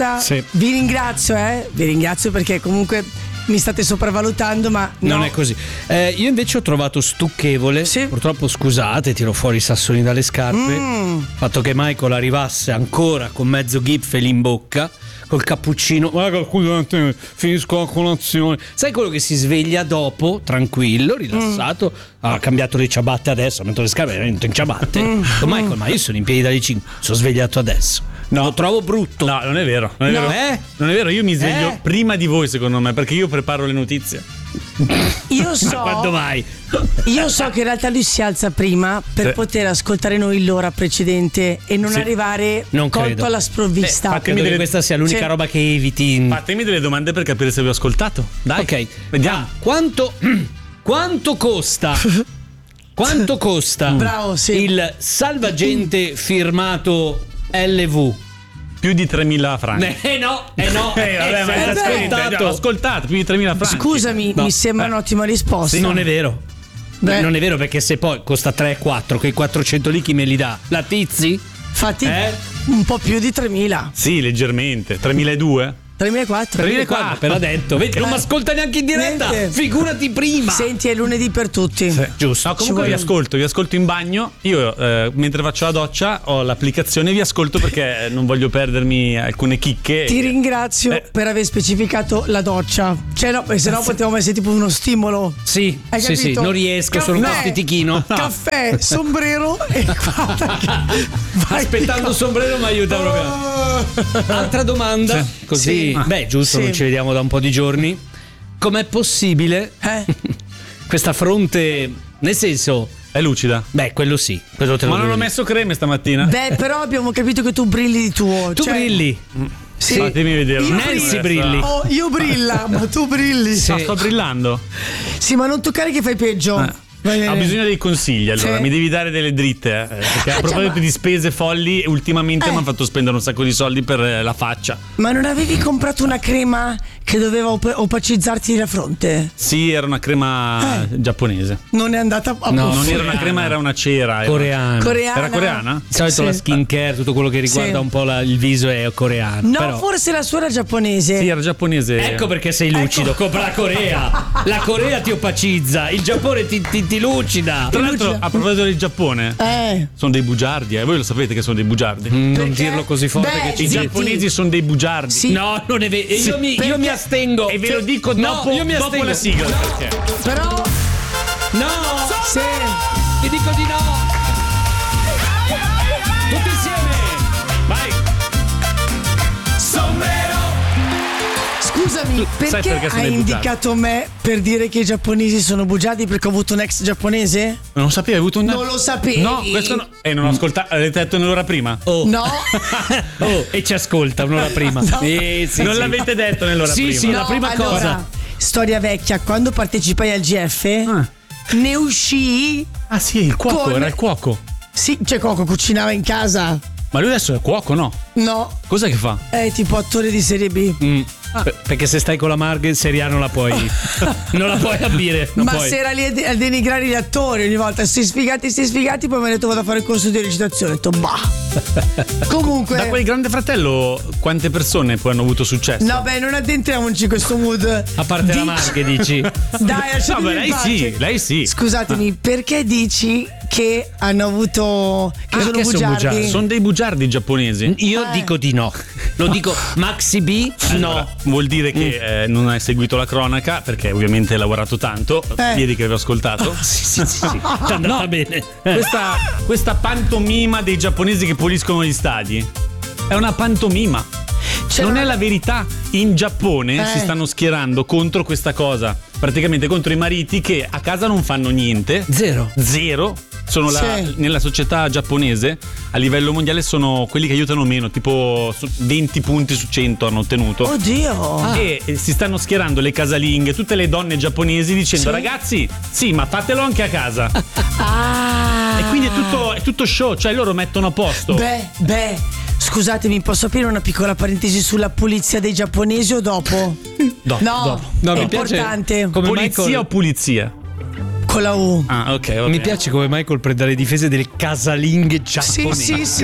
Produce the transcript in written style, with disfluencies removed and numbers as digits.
Sì. Vi ringrazio perché comunque mi state sopravvalutando, ma no. Non è così. Io invece ho trovato stucchevole. Sì. Purtroppo, scusate, tiro fuori i sassoni dalle scarpe. Il fatto che Michael arrivasse ancora con mezzo Gipfel in bocca, col cappuccino. Scusate, finisco la colazione. Sai quello che si sveglia dopo, tranquillo, rilassato. Ha cambiato le ciabatte adesso, ha messo le scarpe, è in ciabatte. Michael, ma io sono in piedi dalle 5, sono svegliato adesso. No, lo trovo brutto. No, non è vero. Non è vero. Non è vero, io mi sveglio prima di voi, secondo me, perché io preparo le notizie. Io so. Ma quando mai? Io so che in realtà lui si alza prima per poter ascoltare noi l'ora precedente e non arrivare colto alla sprovvista. Credo che questa sia l'unica roba che eviti. Fatemi delle domande per capire se vi ho ascoltato. Dai. Ok, vediamo. Quanto costa? Quanto costa Bravo, sì. il salvagente firmato LV? Più di 3.000 franchi. No. Vabbè, ma ho ascoltato, più di 3.000 franchi. Scusami, mi sembra un'ottima risposta. Sì, non è vero. Beh. Non è vero, perché se poi costa 3,4, quei 400 lì chi me li dà? La Tizi? Infatti un po' più di 3.000. Sì, leggermente. 3.200? 3.400. Appena detto. Vedi, non mi ascolta neanche in diretta. Niente. Figurati prima. Senti, è lunedì per tutti. Sì. Giusto. No, comunque vi ascolto in bagno. Io mentre faccio la doccia ho l'applicazione, vi ascolto perché non voglio perdermi alcune chicche. Ti ringrazio per aver specificato la doccia. Cioè no, perché sennò potevamo essere tipo uno stimolo. Sì, Hai sì, capito? non riesco, sono un po' stitichino. Caffè, sombrero e guarda che vai. Aspettando sombrero mi aiuta proprio. Altra domanda, così. Sì. Beh, giusto, Sì. non ci vediamo da un po' di giorni. Com'è possibile questa fronte, nel senso, È lucida. beh, quello sì, quello te lo Ma non devo ho dire. messo creme stamattina. Beh, però abbiamo capito che tu brilli di tuo. Tu brilli. Sì. Fatemi vedere. Io Nancy brillo. brilli. Oh, io brilla, ma tu brilli. Sì. No, sto brillando. Sì, ma non toccare che fai peggio. Vai bene. Ho bisogno dei consigli, allora Sì. mi devi dare delle dritte, perché a proposito di spese folli, ultimamente mi hanno fatto spendere un sacco di soldi per la faccia. Ma non avevi comprato una crema che doveva opacizzarti la fronte? Sì, era una crema giapponese. Non è andata a No, Non posto. era una crema, era una cera. Coreano. Coreana. Era coreana? Di solito Sì. la skincare, tutto quello che riguarda Sì. un po' il viso è coreano. No, però... forse la sua era giapponese. Sì, era giapponese. Ecco perché sei lucido. Compra la Corea. La Corea ti opacizza, il Giappone ti lucida. Tra l'altro, a proposito del Giappone, sono dei bugiardi, voi lo sapete che sono dei bugiardi. Non dirlo così forte Beh, che I ci giapponesi sono dei bugiardi. Sì. No, non è vero. Io mi astengo. E ve lo dico No, dopo, io mi dopo astengo. la sigla. Perché? Però No! sì. Vi dico di no! Tutti insieme! Vai! Scusami, sai perché perché sono hai dei bugiardi? indicato me per dire che i giapponesi sono bugiardi perché ho avuto un ex giapponese? Non sapevi, hai avuto un... Non lo sapevi? No, questo no. Non ho ascoltato, l'avete detto un'ora prima. Oh. No. Oh, e ci ascolta un'ora prima. Sì, Non l'avete detto nell'ora Sì, prima. sì, la No, prima allora, cosa. storia vecchia, quando partecipai al GF ne uscì. Ah sì, il cuoco, Con- era il cuoco. Sì, cioè Coco cucinava in casa. Ma lui adesso è cuoco, no? No, Cos'è che fa? è tipo attore di serie B. Perché se stai con la Marga in Serie A non la puoi abbire. Non Ma puoi. se era lì a denigrare gli attori ogni volta, sti sfigati, poi mi ha detto vado a fare il corso di recitazione. Ho detto bah. Comunque. Da quel Grande Fratello quante persone poi hanno avuto successo? No, beh, non addentriamoci in questo mood. A parte la Marga, dici? Dai, No, lasciatemi beh, in lei pace. sì, lei sì. Scusatemi, perché dici che hanno avuto. Che sono che sono bugiardi? bugiardi? Sono dei bugiardi giapponesi. Io dico di no. Lo dico Maxi B, Allora, vuol dire che non hai seguito la cronaca perché ovviamente hai lavorato tanto. Ieri che avevo ascoltato. Sì. Ti è andata bene. Questa pantomima dei giapponesi che puliscono gli stadi è una pantomima. C'era Non è una- la verità. In Giappone si stanno schierando contro questa cosa. Praticamente contro i mariti che a casa non fanno niente. Zero. Sono Sì. nella società giapponese a livello mondiale sono quelli che aiutano meno, tipo 20 punti su 100 hanno ottenuto. Oddio. E si stanno schierando le casalinghe, tutte le donne giapponesi dicendo Sì. ragazzi, sì, ma fatelo anche a casa. E quindi è tutto show, cioè loro mettono a posto. Beh, scusatemi, posso aprire una piccola parentesi sulla pulizia dei giapponesi o dopo? Dopo. No, è mi piace importante. come Polizia Michael- o pulizia? Con la U. Ah, ok. Mi piace come Michael prende le difese delle casalinghe giapponesi. Sì.